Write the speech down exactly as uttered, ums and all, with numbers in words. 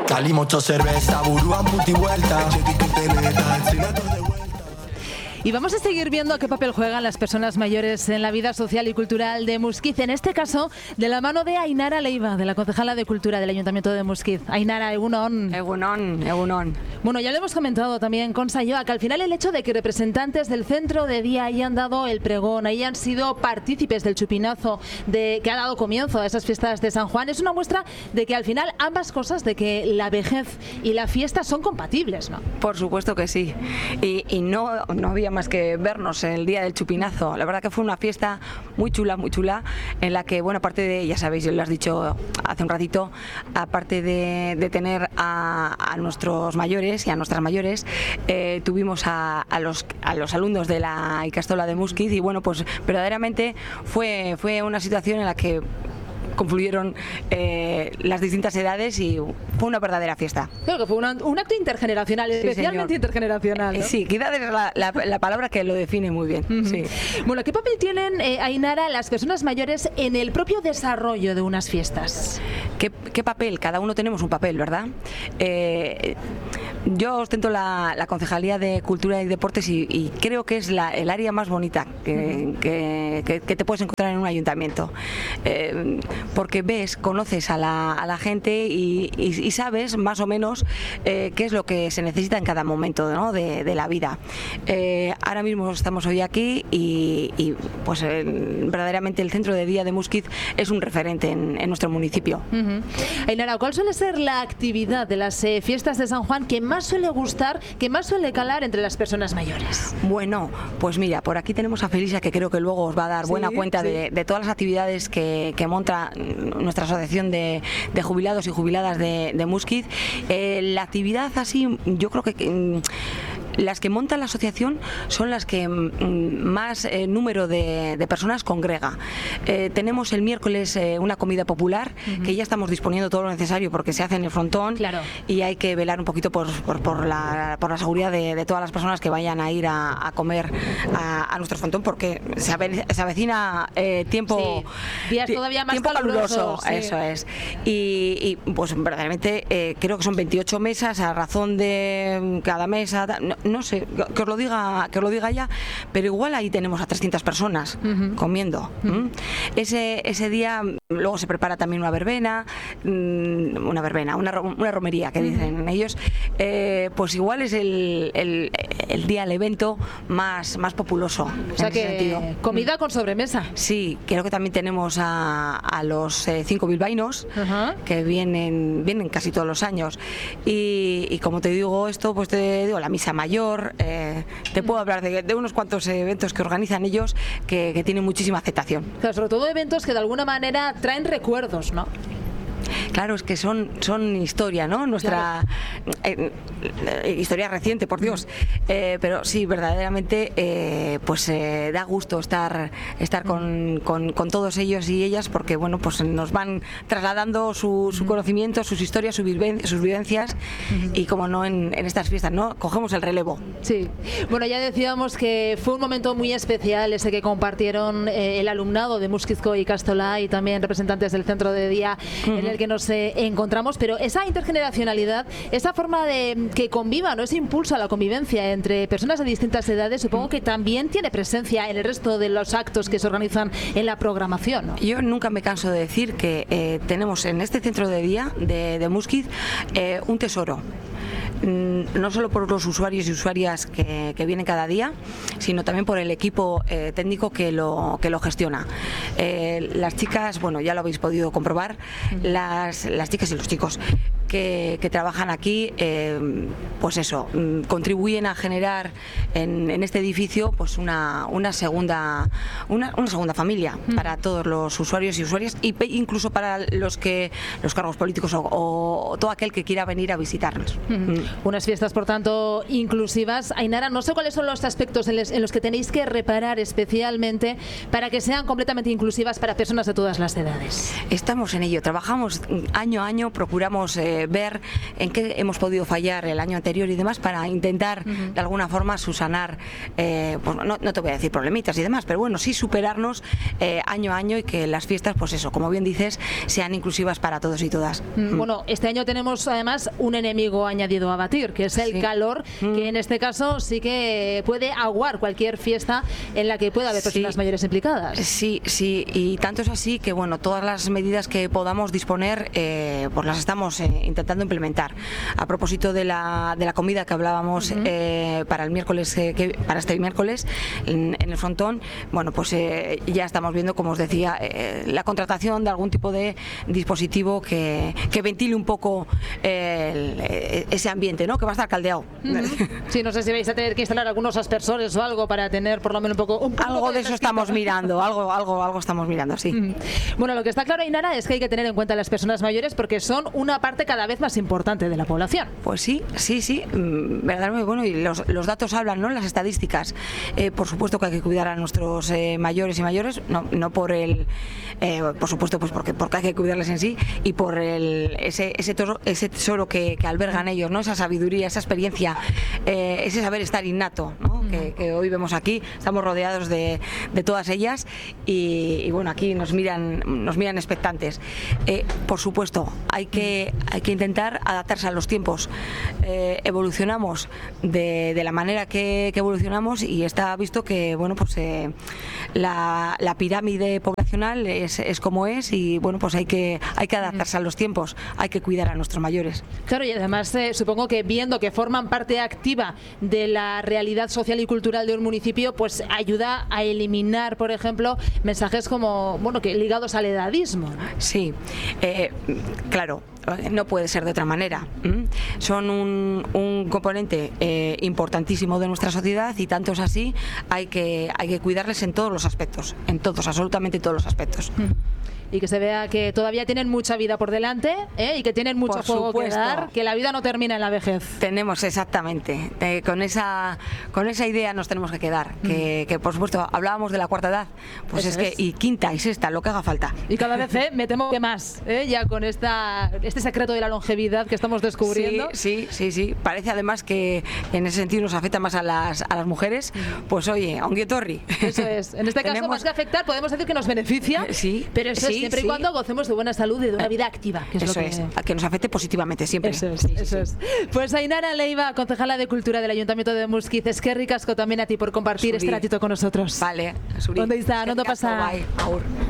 Cali, mucho cerveza, burúa, multivuelta. Y vamos a seguir viendo qué papel juegan las personas mayores en la vida social y cultural de Muskiz. En este caso, de la mano de Ainara Leiva, de la concejala de Cultura del Ayuntamiento de Muskiz. Ainara, egunon. Egunon, egunon. Bueno, ya lo hemos comentado también con Sayoa, que al final el hecho de que representantes del centro de día hayan dado el pregón, hayan sido partícipes del chupinazo de, que ha dado comienzo a esas fiestas de San Juan, es una muestra de que al final ambas cosas, de que la vejez y la fiesta son compatibles, ¿no? Por supuesto que sí. Y, y no, no había más que vernos en el día del chupinazo. La verdad que fue una fiesta muy chula, muy chula, en la que, bueno, aparte de, ya sabéis, lo has dicho hace un ratito, aparte de, de tener a, a nuestros mayores y a nuestras mayores, eh, tuvimos a, a, los, a los alumnos de la Ikastola de Muskiz y, bueno, pues verdaderamente fue, fue una situación en la que confluyeron eh, las distintas edades y fue una verdadera fiesta. Creo que fue una, un acto intergeneracional, sí, especialmente señor. intergeneracional, ¿no? Sí, quizás es la, la, la palabra que lo define muy bien. Uh-huh. Sí. Bueno, ¿qué papel tienen, eh, Ainara, las personas mayores en el propio desarrollo de unas fiestas? ¿Qué, qué papel? Cada uno tenemos un papel, ¿verdad? Eh, yo ostento la, la Concejalía de Cultura y Deportes y, y creo que es la, el área más bonita que, uh-huh. que, que, que te puedes encontrar en un ayuntamiento. Eh, porque ves, conoces a la, a la gente y, y, y sabes más o menos eh, qué es lo que se necesita en cada momento, ¿no? de, de la vida. Eh, ahora mismo estamos hoy aquí y, y pues eh, verdaderamente el centro de día de Muskiz es un referente en, en nuestro municipio. Uh-huh. Ainara, ¿cuál suele ser la actividad de las eh, fiestas de San Juan que más suele gustar, que más suele calar entre las personas mayores? Bueno, pues mira, por aquí tenemos a Felisa, que creo que luego os va a dar sí, buena cuenta sí. de, de todas las actividades que, que monta nuestra asociación de, de jubilados y jubiladas de, de Muskiz. Eh, la actividad así, yo creo que, que las que montan la asociación son las que mm, más eh, número de, de personas congrega. Eh, tenemos el miércoles eh, una comida popular, uh-huh. que ya estamos disponiendo todo lo necesario porque se hace en el frontón, claro. y hay que velar un poquito por, por, por, la, por la seguridad de, de todas las personas que vayan a ir a, a comer a, a nuestro frontón, porque se, ave, se avecina eh, tiempo, sí. días todavía más tiempo caluroso, sí. eso es. Y, y pues verdaderamente eh, creo que son veintiocho mesas a razón de cada mesa. No, no sé, que os lo diga que os lo diga ya, pero igual ahí tenemos a trescientas personas uh-huh. comiendo. Uh-huh. ¿Mm? Ese ese día luego se prepara también una verbena, una verbena, una, una romería que uh-huh. dicen ellos. Eh, pues igual es el, el, el día, el evento más, más populoso. O sea que sentido. Comida con sobremesa. Sí, creo que también tenemos a, a los eh, cinco bilbaínos uh-huh. que vienen, vienen casi todos los años. Y, y como te digo esto, pues te digo la misa mayor. Eh, te puedo hablar de, de unos cuantos eventos que organizan ellos que, que tienen muchísima aceptación. Pero sobre todo eventos que de alguna manera traen recuerdos, ¿no? Claro, es que son, son historia, ¿no? Nuestra claro. eh, historia reciente, por Dios. Eh, pero sí, verdaderamente, eh, pues eh, da gusto estar estar con, con, con todos ellos y ellas, porque bueno, pues nos van trasladando su, su conocimiento, sus historias, sus, viven, sus vivencias, uh-huh. y como no en, en estas fiestas, ¿no? Cogemos el relevo. Sí. Bueno, ya decíamos que fue un momento muy especial ese que compartieron eh, el alumnado de Muskizko y Ikastola y también representantes del centro de día, uh-huh. en el que nos eh, encontramos, pero esa intergeneracionalidad, esa forma de que convivan, ¿no? Ese impulso a la convivencia entre personas de distintas edades, supongo que también tiene presencia en el resto de los actos que se organizan en la programación, ¿no? Yo nunca me canso de decir que eh, tenemos en este centro de día de, de Muskiz eh, un tesoro. No solo por los usuarios y usuarias que, que vienen cada día, sino también por el equipo eh, técnico que lo, que lo gestiona. Eh, las chicas, bueno, ya lo habéis podido comprobar, las, las chicas y los chicos que, que trabajan aquí, eh, pues eso, contribuyen a generar en, en este edificio pues una, una segunda una, una segunda familia mm. para todos los usuarios y usuarias, y incluso para los que los cargos políticos o, o todo aquel que quiera venir a visitarnos. Mm. Mm. Unas fiestas, por tanto, inclusivas. Ainara, no sé cuáles son los aspectos en, les, en los que tenéis que reparar especialmente para que sean completamente inclusivas para personas de todas las edades. Estamos en ello, trabajamos año a año, procuramos eh, eh, ver en qué hemos podido fallar el año anterior y demás para intentar uh-huh. de alguna forma subsanar, eh, pues no, no te voy a decir problemitas y demás, pero bueno, sí superarnos eh, año a año y que las fiestas, pues eso, como bien dices, sean inclusivas para todos y todas. Mm. Bueno, este año tenemos además un enemigo añadido a batir, que es el sí. calor, mm. que en este caso sí que puede aguar cualquier fiesta en la que pueda haber personas sí. mayores implicadas. Sí, sí, y tanto es así que bueno, todas las medidas que podamos disponer, eh, pues las estamos eh, intentando implementar. A propósito de la, de la comida que hablábamos uh-huh. eh, para el miércoles, eh, que, para este miércoles en, en el frontón, bueno, pues eh, ya estamos viendo, como os decía, eh, la contratación de algún tipo de dispositivo que, que ventile un poco eh, el, ese ambiente, ¿no? Que va a estar caldeado. Uh-huh. Sí, no sé si vais a tener que instalar algunos aspersores o algo para tener por lo menos un poco... Un poco algo de eso estamos mirando, algo, algo, algo estamos mirando, sí. Uh-huh. Bueno, lo que está claro, Ainara, es que hay que tener en cuenta a las personas mayores porque son una parte cada vez más importante de la población. Pues sí, sí, sí, verdaderamente bueno, y los, los datos hablan, ¿no? Las estadísticas. Eh, por supuesto que hay que cuidar a nuestros eh, mayores y mayores, no, no por el, eh, por supuesto, pues porque, porque hay que cuidarles en sí y por el, ese, ese, tesoro, ese tesoro que, que albergan ellos, ¿no? Esa sabiduría, esa experiencia, eh, ese saber estar innato, ¿no? Mm. Que, que hoy vemos aquí, estamos rodeados de, de todas ellas y, y bueno, aquí nos miran, nos miran expectantes. Eh, por supuesto, hay que, hay que intentar adaptarse a los tiempos. Eh, evolucionamos de, de la manera que, que evolucionamos y está visto que bueno, pues eh, la, la pirámide poblacional es, es como es y bueno, pues hay que, hay que adaptarse a los tiempos, hay que cuidar a nuestros mayores. Claro, y además eh, supongo que viendo que forman parte activa de la realidad social y cultural de un municipio, pues ayuda a eliminar, por ejemplo, mensajes como, bueno, que ligados al edadismo. Sí, eh, claro. No puede ser de otra manera. ¿Mm? Son un, un componente eh, importantísimo de nuestra sociedad y tanto es así, hay que, hay que cuidarles en todos los aspectos, en todos, absolutamente todos los aspectos. Mm. Y que se vea que todavía tienen mucha vida por delante, ¿eh? Y que tienen mucho por juego supuesto. que dar, que la vida no termina en la vejez. Tenemos, exactamente. Eh, con esa con esa idea nos tenemos que quedar. Mm. Que, que, por supuesto, hablábamos de la cuarta edad, pues Eso es que, es. y quinta y sexta, lo que haga falta. Y cada vez ¿eh? me temo que más, ¿eh? ya con esta este secreto de la longevidad que estamos descubriendo. Sí, sí, sí, sí. Parece además que en ese sentido nos afecta más a las, a las mujeres. Mm. Pues oye, a un guietorri. Eso es. En este caso, Tenemos... más que afectar, podemos decir que nos beneficia, sí, pero eso sí. es siempre sí. y cuando gocemos de buena salud y de una vida activa. Que es eso lo que... es, que nos afecte positivamente siempre. Eso es, sí, eso sí. es. Pues Ainara Leiva, concejala de Cultura del Ayuntamiento de Muskiz, eskerrik asko también a ti por compartir Suri. este ratito con nosotros. Vale, Suri. ¿Dónde está? ¿Dónde pasa? Aur.